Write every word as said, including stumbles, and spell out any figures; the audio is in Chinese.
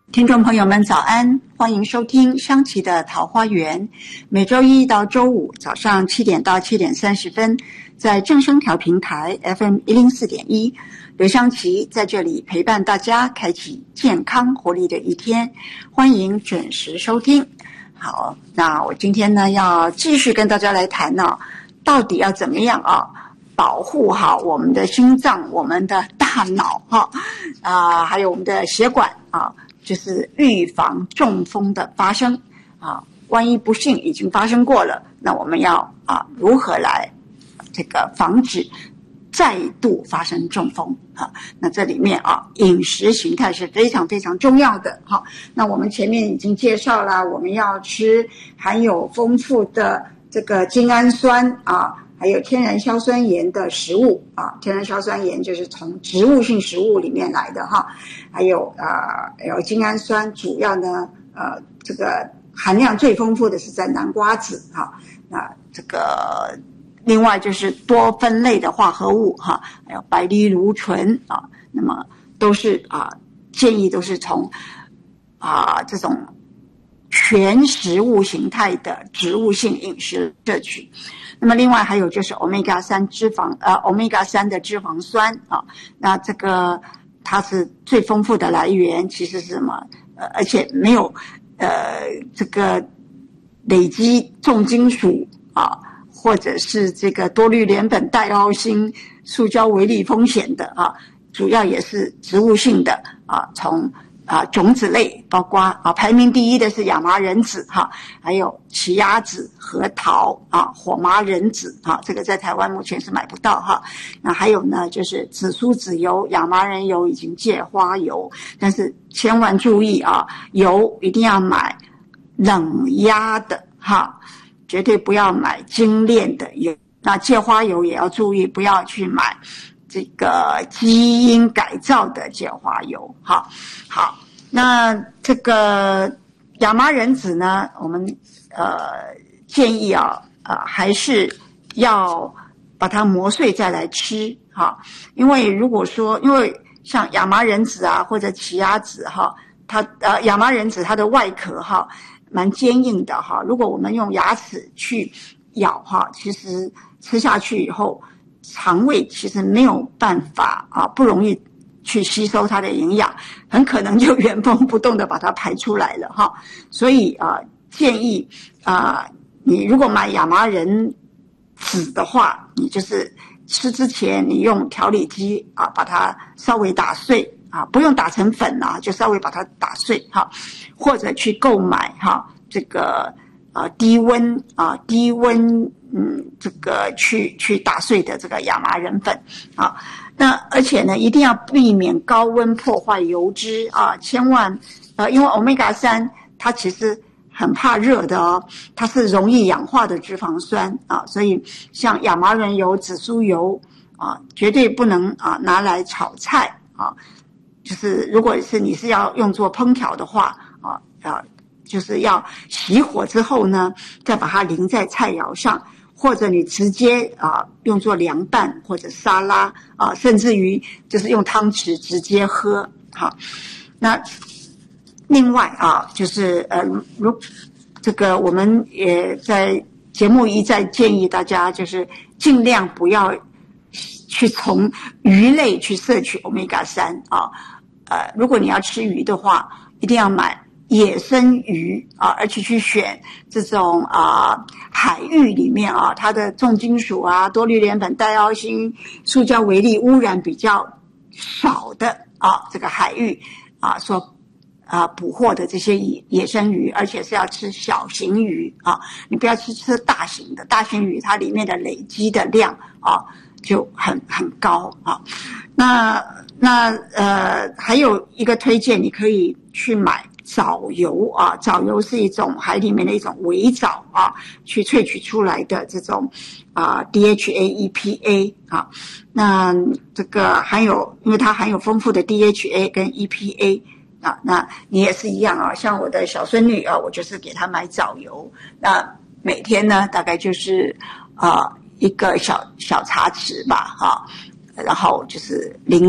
听众朋友们早安，欢迎收听香琪的桃花源，每周一到周五早上七点到七点三十分，在正声调频台 F M 一零四点一，刘香琪在这里陪伴大家，开启健康活力的一天，欢迎准时收听。好，那我今天呢要继续跟大家来谈呢、哦，到底要怎么样啊保护好我们的心脏、我们的大脑哈啊、呃，还有我们的血管啊。就是预防中风的发生啊，万一不幸已经发生过了，那我们要啊如何来这个防止再度发生中风啊？那这里面啊饮食形态是非常非常重要的哈。那我们前面已经介绍了，我们要吃含有丰富的这个精氨酸啊。还有天然硝酸盐的食物啊，天然硝酸盐就是从植物性食物里面来的哈。还有啊，有精氨酸，主要呢呃这个含量最丰富的是在南瓜子哈。那这个另外就是多酚类的化合物哈，还有白藜芦醇啊，那么都是啊建议都是从啊这种全食物形态的植物性饮食摄取。那么另外还有就是 欧米伽三 脂肪呃 欧米伽三 的脂肪酸啊，那这个它是最丰富的来源，其实是什么呃而且没有呃这个累积重金属啊或者是这个多氯联苯代奥辛塑胶微粒风险的啊，主要也是植物性的啊，从啊，种子类包括啊，排名第一的是亚麻仁籽哈，还有奇亚籽、核桃啊、火麻仁籽啊，这个在台湾目前是买不到哈。那还有呢，就是紫苏籽油、亚麻仁油以及芥花油，但是千万注意啊，油一定要买冷压的哈，绝对不要买精炼的油。那芥花油也要注意，不要去买这个基因改造的芥花油，好，好，那这个亚麻仁籽呢，我们呃建议啊，呃还是要把它磨碎再来吃，哈，因为如果说，因为像亚麻仁籽啊或者奇亚籽哈，它呃亚麻仁籽它的外壳哈蛮坚硬的哈，如果我们用牙齿去咬哈，其实吃下去以后。肠胃其实没有办法啊，不容易去吸收它的营养，很可能就原封不动的把它排出来了哈。所以啊，建议啊，你如果买亚麻仁籽的话，你就是吃之前你用调理机啊把它稍微打碎啊，不用打成粉啊，就稍微把它打碎哈，或者去购买哈这个啊低温啊低温。嗯，这个去去打碎的这个亚麻仁粉啊，那而且呢，一定要避免高温破坏油脂啊，千万呃，因为 欧米伽三 它其实很怕热的哦，它是容易氧化的脂肪酸啊，所以像亚麻仁油、紫苏油啊，绝对不能啊拿来炒菜啊，就是如果是你是要用作烹调的话啊啊，就是要熄火之后呢，再把它淋在菜肴上。或者你直接啊用作凉拌或者沙拉啊，甚至于就是用汤匙直接喝好。那另外啊，就是呃，如这个我们也在节目一再建议大家，就是尽量不要去从鱼类去摄取 欧米伽三 啊。呃，如果你要吃鱼的话，一定要买。野生鱼啊，而且去选这种啊海域里面啊，它的重金属啊、多氯联苯代奥辛、塑胶微粒污染比较少的啊，这个海域啊所啊捕获的这些野野生鱼，而且是要吃小型鱼啊，你不要去吃大型的，大型鱼它里面的累积的量啊就很很高啊。那那呃还有一个推荐，你可以去买。藻油啊，藻油是一种海里面的一种微藻啊，去萃取出来的这种啊 D H A E P A 啊，那这个含有，因为它含有丰富的 D H A 跟 E P A 啊，那你也是一样啊，像我的小孙女啊，我就是给她买藻油，那每天呢大概就是啊一个小小茶匙吧，哈、啊，然后就是淋。